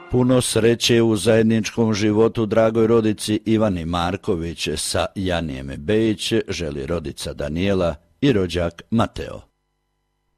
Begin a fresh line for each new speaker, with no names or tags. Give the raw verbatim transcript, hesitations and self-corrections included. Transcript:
Puno sreće u zajedničkom životu dragoj rodici Ivani Marković sa Janijem Bejić želi rodica Danijela i rođak Mateo.